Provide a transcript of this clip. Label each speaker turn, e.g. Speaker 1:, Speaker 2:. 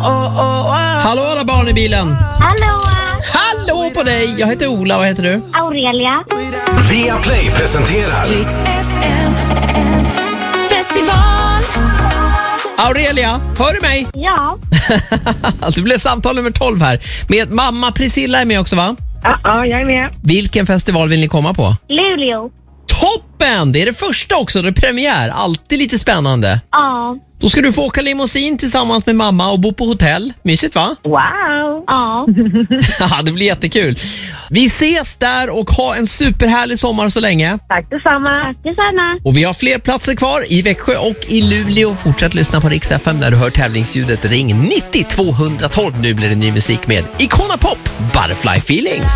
Speaker 1: Hallå alla barn i bilen. Hallå på dig. Jag heter Ola, vad heter du?
Speaker 2: Aurelia.
Speaker 3: Viaplay presenterar
Speaker 4: Rix FM festival.
Speaker 1: Aurelia, hör du mig?
Speaker 2: Ja.
Speaker 1: Det blev samtal nummer 12 här. Med mamma Priscilla är med också, va?
Speaker 5: Ja, jag är med.
Speaker 1: Vilken festival vill ni komma på?
Speaker 2: Luleå.
Speaker 1: Toppen! Det är det första också, det är premiär. Alltid lite spännande.
Speaker 2: Ja.
Speaker 1: Då ska du få åka limousin tillsammans med mamma och bo på hotell. Mysigt, va?
Speaker 5: Wow!
Speaker 2: Ja.
Speaker 1: Ja, det blir jättekul. Vi ses där och ha en superhärlig sommar så länge.
Speaker 5: Tack detsamma.
Speaker 2: Tack detsamma.
Speaker 1: Och vi har fler platser kvar i Växjö och i Luleå. Fortsätt lyssna på Rix FM när du hör tävlingsljudet. Ring 90 212. Nu blir det ny musik med Icona Pop, Butterfly Feelings.